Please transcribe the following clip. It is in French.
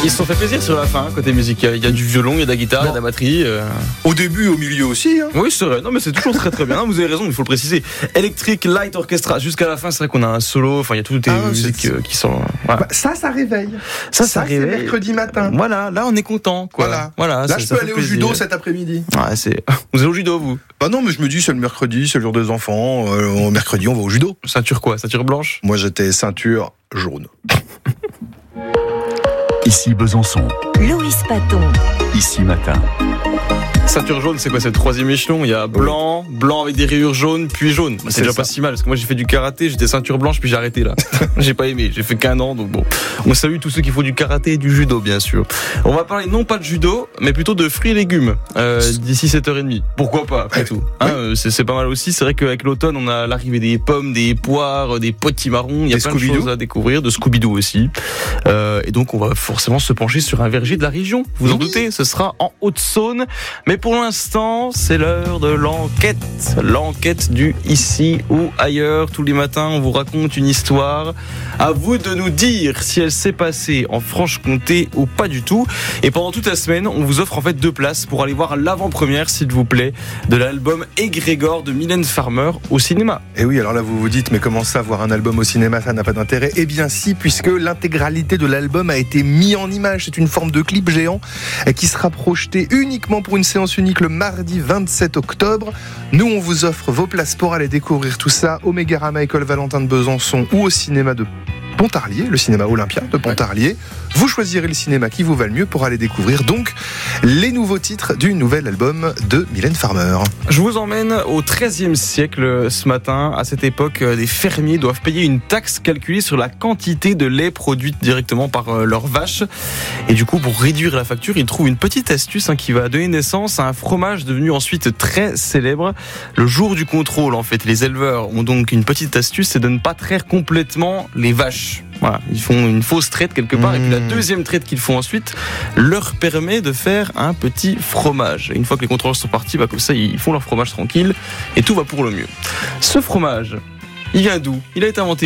Ils se sont fait plaisir sur la fin, côté musique. Il y a du violon, il y a de la guitare, il y a de la batterie. Au début, au milieu aussi. Hein. Oui, c'est vrai. Non, mais c'est toujours très très bien. Non, vous avez raison, il faut le préciser. Electric Light Orchestra. Jusqu'à la fin, c'est vrai qu'on a un solo. Enfin, il y a toutes les musiques qui sont. Voilà. Bah, ça réveille. Ça réveille. C'est mercredi matin. Voilà, là, on est content. Quoi. Voilà. Là, je peux aller au judo cet après-midi. Ouais, Vous allez au judo, vous? Bah non, mais je me dis, c'est le mercredi, c'est le jour des enfants. Mercredi, on va au judo. Ceinture quoi? Ceinture blanche? Moi, j'étais ceinture jaune. Ici Besançon. Louis Paton. Ici Matin. Ceinture jaune, c'est quoi? C'est le 3e échelon. Il y a blanc avec des rayures jaunes, puis jaune. C'est déjà pas si mal, parce que moi j'ai fait du karaté, j'étais ceinture blanche, puis j'ai arrêté là. J'ai pas aimé, j'ai fait qu'un an, donc bon. On salue tous ceux qui font du karaté et du judo, bien sûr. On va parler non pas de judo, mais plutôt de fruits et légumes, d'ici 7h30. Pourquoi pas, après tout. C'est pas mal aussi. C'est vrai qu'avec l'automne, on a l'arrivée des pommes, des poires, des potimarrons. Il y a plein de choses à découvrir, de Scooby-Doo aussi. Et donc on va forcément se pencher sur un verger de la région. Vous en doutez, ce sera en Haute-Saône. Mais pour l'instant, c'est l'heure de l'enquête. L'enquête du ici ou ailleurs. Tous les matins, on vous raconte une histoire. À vous de nous dire si elle s'est passée en Franche-Comté ou pas du tout. Et pendant toute la semaine, on vous offre en fait 2 places pour aller voir l'avant-première, s'il vous plaît, de l'album Égrégore de Mylène Farmer au cinéma. Et oui, alors là, vous vous dites, mais comment ça, voir un album au cinéma, ça n'a pas d'intérêt? Eh bien si, puisque l'intégralité de l'album a été mise en image. C'est une forme de clip géant qui sera projeté uniquement pour une séance unique le mardi 27 octobre. Nous, on vous offre vos places pour aller découvrir tout ça au Mégarama École Valentin de Besançon ou au cinéma de Pontarlier, le cinéma Olympia de Pontarlier. Vous choisirez le cinéma qui vous va le mieux pour aller découvrir donc les nouveaux titres du nouvel album de Mylène Farmer. Je vous emmène au XIIIe siècle ce matin. À cette époque, les fermiers doivent payer une taxe calculée sur la quantité de lait produite directement par leurs vaches. Et du coup, pour réduire la facture, ils trouvent une petite astuce qui va donner naissance à un fromage devenu ensuite très célèbre. Le jour du contrôle, en fait, les éleveurs ont donc une petite astuce, c'est de ne pas traire complètement les vaches. Voilà, ils font une fausse traite quelque part, et puis la deuxième traite qu'ils font ensuite leur permet de faire un petit fromage. Et une fois que les contrôleurs sont partis, comme ça ils font leur fromage tranquille et tout va pour le mieux. Ce fromage, il vient d'où? Il a été inventé